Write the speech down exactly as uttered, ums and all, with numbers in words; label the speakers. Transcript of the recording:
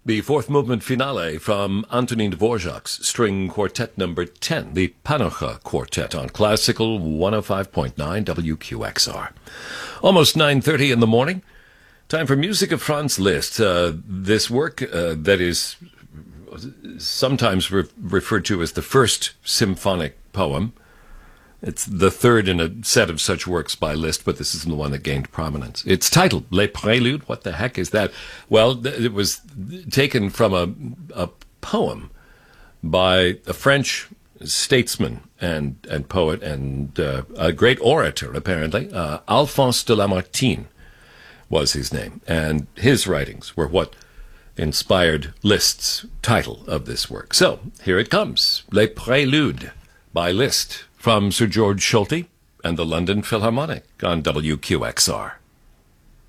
Speaker 1: The fourth movement finale from Antonin Dvorak's String Quartet number ten, the Panocha Quartet on Classical one oh five point nine W Q X R. Almost nine thirty in the morning. Time for music of Franz Liszt. Uh, this work uh, that is sometimes re- referred to as the first symphonic poem. It's the third in a set of such works by Liszt, but this isn't the one that gained prominence. It's titled Les Préludes. What the heck is that? Well, th- it was taken from a, a poem by a French statesman and, and poet and uh, a great orator, apparently. Uh, Alphonse de Lamartine was his name. And his writings were what inspired Liszt's title of this work. So, here it comes. Les Préludes by Liszt, from Sir George Solti and the London Philharmonic on W Q X R.